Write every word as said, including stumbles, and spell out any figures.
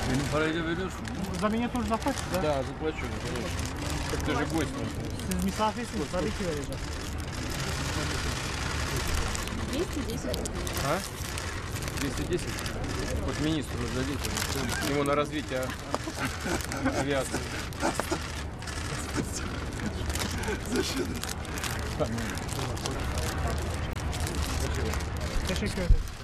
Параллельно вернешь? За меня тоже заплатишь, да? Да, заплачу, конечно. Так ты же гость. Siz misafirsiniz, tabii ki vereceğim. двести десять рублей. А? двести десять? Вот министру дадите. Ему на развитие авиации. Teşekkür ederim.